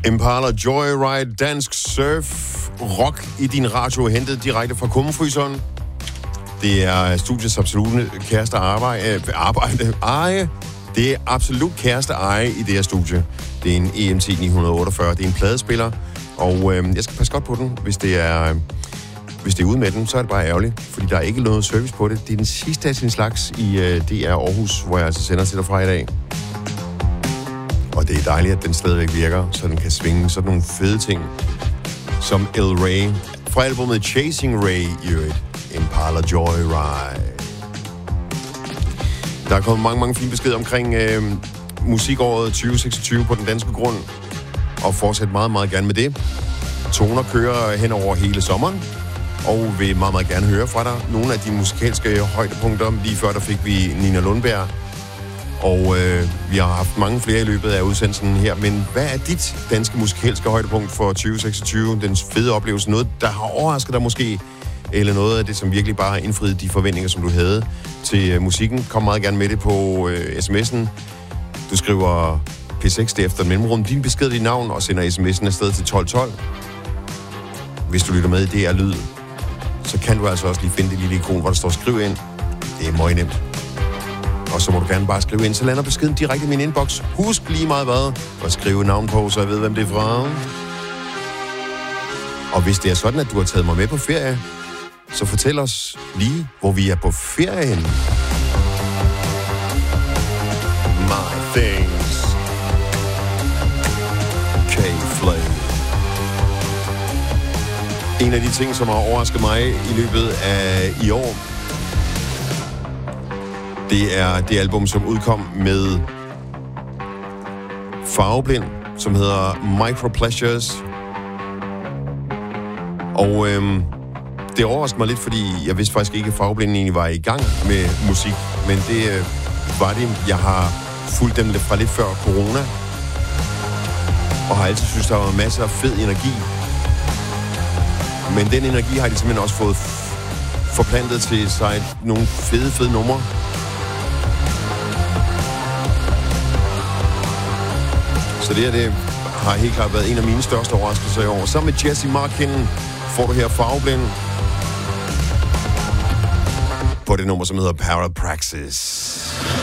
Impala Joyride, dansk surf rock i din radio, hentet direkte fra kummefryseren. Det er studiets absolute kæreste arbejde. Det er absolut kæreste eje i det her studie. Det er en EMT 948. Det er en pladespiller, og jeg skal passe godt på den. Hvis det er ude med den, så er det bare ærgerligt, fordi der er ikke noget service på det. Det er den sidste af sin slags i DR Aarhus, hvor jeg altså sender til dig fra i dag. Og det er dejligt, at den stadigvæk virker, så den kan svinge sådan nogle fede ting, som El Rey. Fra albumet Chasing Ray, i øvrigt. Impala Joyride. Der er kommet mange fine beskeder omkring musikåret 2026 på den danske grund, og fortsæt meget gerne med det. Toner kører hen over hele sommeren, og vil meget gerne høre fra dig. Nogle af de musikalske højdepunkter. Lige før der fik vi Nina Lundberg, og vi har haft mange flere i løbet af udsendelsen her. Men hvad er dit danske musikalske højdepunkt for 2026? Den fede oplevelse, noget der har overrasket dig måske, eller noget af det, som virkelig bare har indfriet de forventninger, som du havde til musikken. Kom meget gerne med det på sms'en. Du skriver P6 efter mellemrum, din besked, dit navn, og sender sms'en afsted til 1212. Hvis du lytter med i DR Lyd, så kan du altså også lige finde det lille ikon, hvor der står skriv ind. Det er meget nemt. Og så må du gerne bare skrive ind, så lander beskeden direkte i min inbox. Husk lige meget hvad, og skrive navn på, så jeg ved, hvem det er fra. Og hvis det er sådan, at du har taget mig med på ferie, så fortæl os lige, hvor vi er på ferie henne. My things. K-Flay. En af de ting, som har overrasket mig i løbet af i år, det er det album, som udkom med Farveblind, som hedder Micropleasures. Og det overraskede mig lidt, fordi jeg vidste faktisk ikke, at Farveblind egentlig var i gang med musik. Men det var det. Jeg har fulgt dem fra lidt før corona, og har altid synes, der var masser af fed energi. Men den energi har de simpelthen også fået forplantet til sig nogle fede numre. Så det har helt klart været en af mine største overraskelser i år. Sammen med Jesse Markin får du her Farveblind på det nummer, som hedder Parapraxis.